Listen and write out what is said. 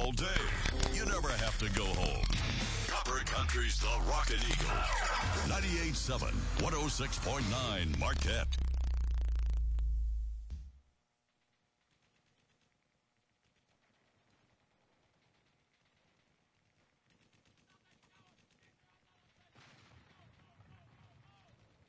all day. You never have to go home. Copper Country's The Rockin' Eagle. 98.7, 106.9 Marquette.